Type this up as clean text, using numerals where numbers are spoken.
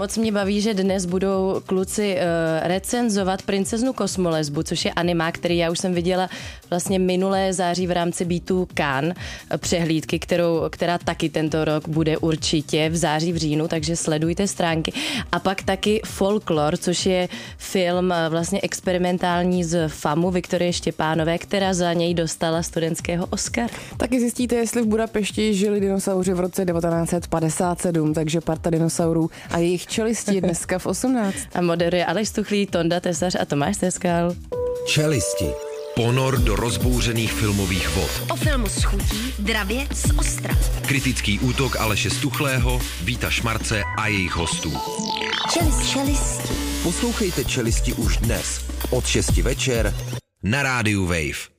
Moc mě baví, že dnes budou kluci recenzovat Princeznu kosmolesbu, což je animák, který já už jsem viděla vlastně minulé září v rámci Beatu Cannes přehlídky, která taky tento rok bude určitě v září, v říjnu, takže sledujte stránky. A pak taky Folklor, což je film vlastně experimentální z FAMu Viktorie Štěpánové, která za něj dostala studentského Oscara. Taky zjistíte, jestli v Budapešti žili dinosauři v roce 1957, takže parta dinosaurů a jejich čelisti dneska v 18. A moderuje Aleš Stuchlý, Tonda Tesař a Tomáš Teskal. Čelisti. Ponor do rozbouřených filmových vod. O filmu s chutí, dravě z ostra. Kritický útok Aleše Stuchlého, Víta Šmarce a jejich hostů. Čelisti. Poslouchejte Čelisti už dnes od 6 večer na rádiu Wave.